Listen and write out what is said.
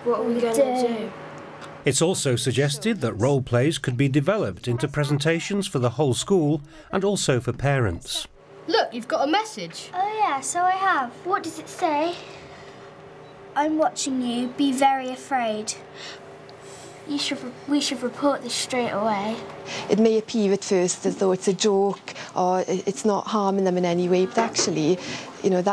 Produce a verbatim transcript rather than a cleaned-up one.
What are we going to do? It's also suggested that role plays could be developed into presentations for the whole school and also for parents. Look, you've got a message. Oh yeah, so I have. What does it say? I'm watching you. Be very afraid. You should, we should report this straight away. It may appear at first as though it's a joke or it's not harming them in any way, but actually, you know, that